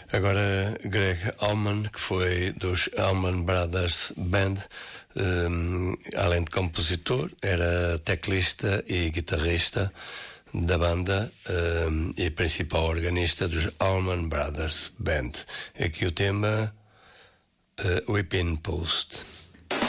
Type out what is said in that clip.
Agora, Greg Allman, que foi dos Allman Brothers Band, além de compositor, era teclista e guitarrista da banda e principal organista dos Allman Brothers Band. Aqui o tema Whipping Post.